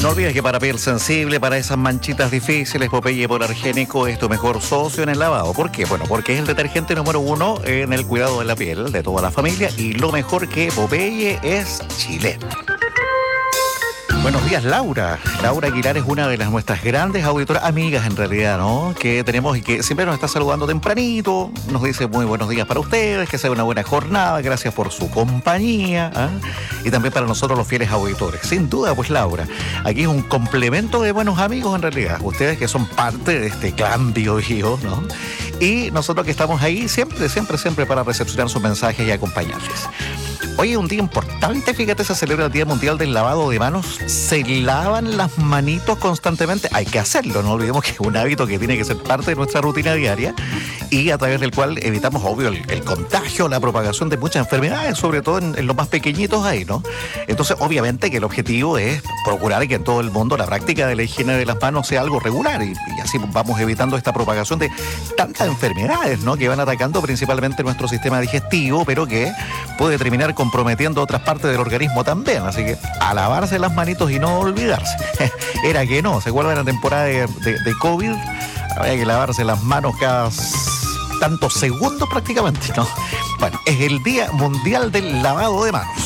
No olvides que para piel sensible, para esas manchitas difíciles, Popeye Polargénico es tu mejor socio en el lavado. ¿Por qué? Bueno, porque es el detergente número 1 en el cuidado de la piel de toda la familia y lo mejor que Popeye es chileno. Buenos días, Laura. Laura Aguilar es una de nuestras grandes auditoras, amigas en realidad, ¿no? Que tenemos y que siempre nos está saludando tempranito. Nos dice muy buenos días para ustedes, que sea una buena jornada, gracias por su compañía. Y también para nosotros los fieles auditores. Sin duda, pues Laura, aquí es un complemento de buenos amigos en realidad. Ustedes que son parte de este clan Bio, ¿no? Y nosotros que estamos ahí siempre para recepcionar sus mensajes y acompañarles. Hoy es un día importante, fíjate, se celebra el Día Mundial del Lavado de Manos. Se lavan las manitos constantemente. Hay que hacerlo, no olvidemos que es un hábito que tiene que ser parte de nuestra rutina diaria y a través del cual evitamos, obvio, el contagio, la propagación de muchas enfermedades, sobre todo en los más pequeñitos ahí, ¿no? Entonces, obviamente que el objetivo es procurar que en todo el mundo la práctica de la higiene de las manos sea algo regular y así vamos evitando esta propagación de tantas enfermedades, ¿no? Que van atacando principalmente nuestro sistema digestivo, pero que puede terminar comprometiendo otras partes del organismo también. Así que a lavarse las manitos y no olvidarse. Era que no, ¿se acuerdan la temporada de COVID? Había que lavarse las manos cada tantos segundos prácticamente, ¿no? Bueno, es el Día Mundial del Lavado de Manos.